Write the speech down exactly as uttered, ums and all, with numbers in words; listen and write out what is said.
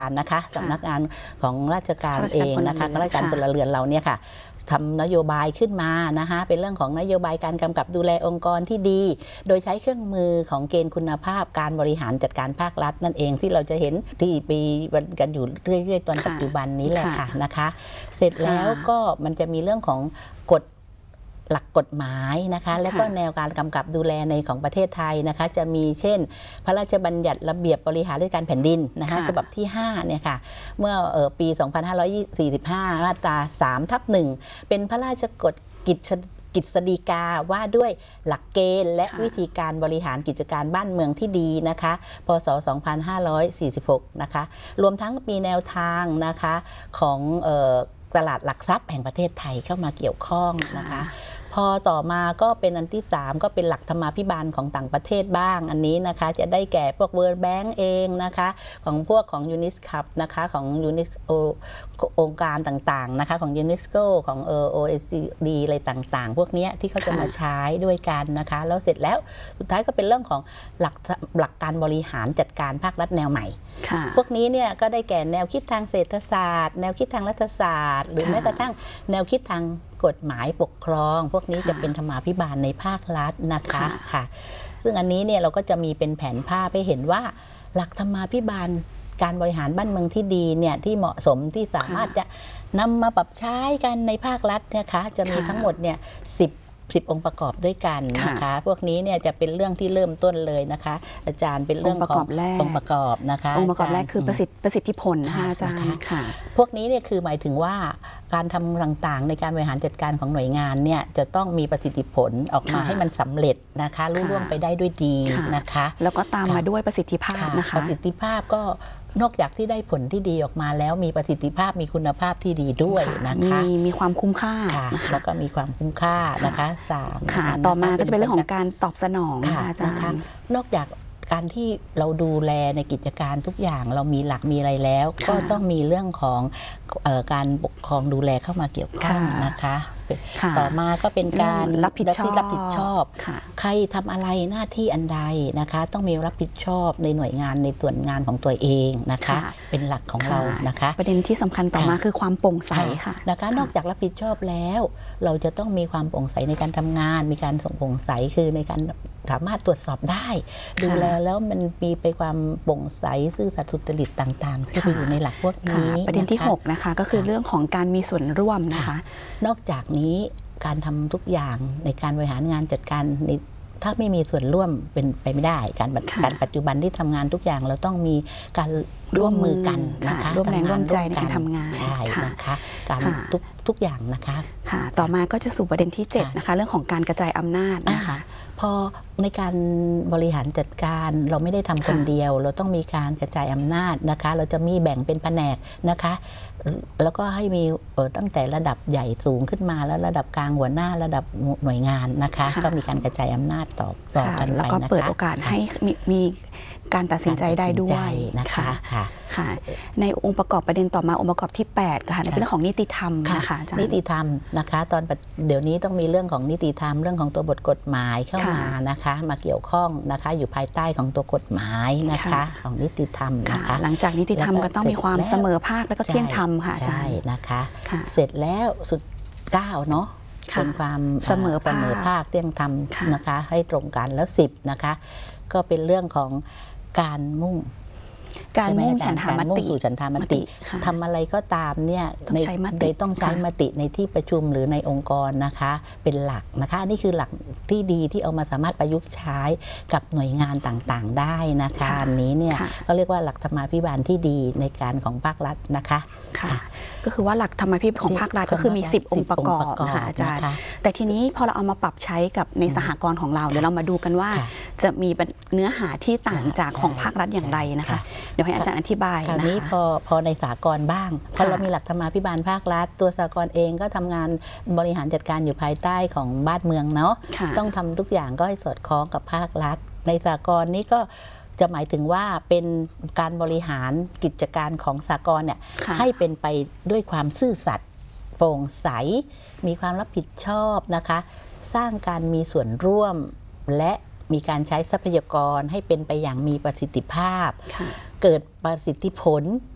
นะคะสำนักงานของราชการเองนะคะราชการพลเรือนเราเนี่ยค่ะทำนโยบายขึ้นมานะคะเป็นเรื่องของนโยบายการกำกับดูแลองค์กรที่ดีโดยใช้เครื่องมือของเกณฑ์คุณภาพการบริหารจัดการภาครัฐนั่นเองที่เราจะเห็นที่ปีกันอยู่เรื่อยๆตอนปัจจุบันนี้แหละค่ะนะคะเสร็จแล้วก็มันจะมีเรื่องของกฎหลักกฎหมายนะคะและก็แนวการกำกับดูแลในของประเทศไทยนะคะจะมีเช่นพระราชบัญญัติระเบียบบริหารราชการแผ่นดินนะคะฉบับที่ห้าเนี่ยค่ะเมื่อปี สองพันห้าร้อยสี่สิบห้า มาตรา สามทับหนึ่ง เป็นพระราชกฎกิจกฤษฎีกาว่าด้วยหลักเกณฑ์และวิธีการบริหารกิจการบ้านเมืองที่ดีนะคะพ.ศ. สองพันห้าร้อยสี่สิบหก นะคะรวมทั้งมีแนวทางนะคะของตลาดหลักทรัพย์แห่งประเทศไทยเข้ามาเกี่ยวข้องนะคะพอต่อมาก็เป็นอันที่สามก็เป็นหลักธรรมาภิบาลของต่างประเทศบ้างอันนี้นะคะจะได้แก่พวก World Bank เองนะคะของพวกของยูนิสคัพนะคะของยูนิสองค์การต่างๆนะคะของยูนิสโกของเออ โอ เอ ซี ดี อะไรต่างๆพวกนี้ที่เขาจะมาใช้ด้วยกันนะคะแล้วเสร็จแล้วสุดท้ายก็เป็นเรื่องของหลักหลักการบริหารจัดการภาครัฐแนวใหม่พวกนี้เนี่ยก็ได้แก่แนวคิดทางเศรษฐศาสตร์แนวคิดทางรัฐศาสตร์หรือแม้กระทั่งแนวคิดทางกฎหมายปกครองพวกนี้จะเป็นธรรมาภิบาลในภาครัฐนะคะค่ะซึ่งอันนี้เนี่ยเราก็จะมีเป็นแผนภาพให้เห็นว่าหลักธรรมาภิบาลการบริหารบ้านเมืองที่ดีเนี่ยที่เหมาะสมที่สามารถจะนำมาปรับใช้กันในภาครัฐนะคะจะมีทั้งหมดเนี่ยสิบสิบองค์ประกอบด้วยกันนะคะพวกนี้เนี่ยจะเป็นเรื่องที่เริ่มต้นเลยนะคะอาจารย์เป็นเรื่องขององค์ประกอบนะคะองค์ประกอบแรกคือประสิทธิประสิทธิผลนะคะอาจารย์ค่ะพวกนี้เนี่ยคือหมายถึงว่าการทำต่างๆในการบริหารจัดการของหน่วยงานเนี่ยจะต้องมีประสิทธิผลออกมาให้มันสำเร็จนะคะรุ่งเรืองไปได้ด้วยดีนะคะแล้วก็ตามมาด้วยประสิทธิภาพนะคะประสิทธิภาพก็นอกจากที่ได้ผลที่ดีออกมาแล้วมีประสิทธิภาพมีคุณภาพที่ดีด้วยนะคะมีมีความคุ้มค่าแล้วก็มีความคุ้มค่านะคะสามต่อมาก็จะเป็นเรื่องของการตอบสนองค่ะอาจารย์นอกจากการที่เราดูแลในกิจการทุกอย่างเรามีหลักมีอะไรแล้วก็ต้องมีเรื่องของการปกครองดูแลเข้ามาเกี่ยวข้องนะคะต่อมาก็เป็นการรับผิดชอบรับผิดชอบใครทำอะไรหน้าที่อันใดนะคะต้องมีรับผิดชอบในหน่วยงานในส่วนงานของตัวเองนะคะเป็นหลักของเรานะคะประเด็นที่สำคัญต่อมาคือความโปร่งใสค่ะนะคะนอกจากรับผิดชอบแล้วเราจะต้องมีความโปร่งใสในการทำงานมีการส่งโปร่งใสคือในการสามารถตรวจสอบได้ดูแลแล้วมันมีไปความโปร่งใสซื่อสัตย์สุจริตต่างๆที่อยู่ในหลักพวกนี้ประเด็นที่หกนะคะก็คือเรื่องของการมีส่วนร่วมนะคะนอกจากนี้การทำทุกอย่างในการบริหารงานจัดการในถ้าไม่มีส่วนร่วมเป็นไปไม่ได้การการปัจจุบันที่ทำงานทุกอย่างเราต้องมีการร่วมมือกันนะคะร่วมแรงร่วมใจในการทำงานใช่นะคะการทุกทุกอย่างนะคะค่ะต่อมาก็จะสู่ประเด็นที่เจ็ดนะคะเรื่องของการกระจายอำนาจนะคะพอในการบริหารจัดการเราไม่ได้ทำคนเดียวเราต้องมีการกระจายอำนาจนะคะเราจะมีแบ่งเป็นแผนกนะคะแล้วก็ให้มีตั้งแต่ระดับใหญ่สูงขึ้นมาแล้วระดับกลางหัวหน้าระดับหน่วยงานนะคะก็มีการกระจายอำนาจต่อต่อกันไปนะคะแล้วก็เปิดโอกาสให้มีการตัดสินใจได้ด้วยนะคะค่ะในองค์ประกอบประเด็นต่อมาองค์ประกอบที่แปดค่ะในเรื่องของนิติธรรมนะคะนิติธรรมนะคะตอนเดี๋ยวนี้ต้องมีเรื่องของนิติธรรมเรื่องของตัวบทกฎหมายเข้ามานะคะมาเกี่ยวข้องนะคะอยู่ภายใต้ของตัวกฎหมายนะคะของนิติธรรมนะคะหลังจากนิติธรรมก็ต้องมีความเสมอภาคและก็เที่ยงธรรมค่ะใช่นะคะเสร็จแล้วสุดเก้าเนาะเป็นความเสมอเสมอภาคเที่ยงธรรมนะคะให้ตรงกันแล้วสิบนะคะก็เป็นเรื่องของการมุ่งการมุ่งฉันทามติสู่ฉันทามติทำอะไรก็ตามเนี่ยในต้องใช้มติในที่ประชุมหรือในองค์กรนะคะเป็นหลักนะคะนี่คือหลักที่ดีที่เอามาสามารถประยุกต์ใช้กับหน่วยงานต่างๆได้นะคะอันนี้เนี่ยเขาเรียกว่าหลักธรรมาภิบาลที่ดีในการของภาครัฐนะคะก็คือว่าหลักธรรมาภิบาลของภาครัฐก็คือมีสิบองค์ประกอบนะคะอาจารย์แต่ทีนี้พอเราเอามาปรับใช้กับในสหกรณ์ของเราเดี๋ยวเรามาดูกันว่าจะมีเนื้อหาที่ต่างจากของภาครัฐอย่างไรนะคะเดี๋ยวให้อาจารย์อธิบายคราวนี้พอพอในสหกรณ์บ้างพอเรามีหลักธรรมาภิบาลภาครัฐตัวสหกรณ์เองก็ทำงานบริหารจัดการอยู่ภายใต้ของบ้านเมืองเนาะต้องทำทุกอย่างก็ให้สอดคล้องกับภาครัฐในสหกรณ์นี้ก็จะหมายถึงว่าเป็นการบริหารกิจการของสหกรณ์เนี่ยให้เป็นไปด้วยความซื่อสัตย์โปร่งใสมีความรับผิดชอบนะคะสร้างการมีส่วนร่วมและมีการใช้ทรัพยากรให้เป็นไปอย่างมีประสิทธิภาพเกิดประสิทธิผล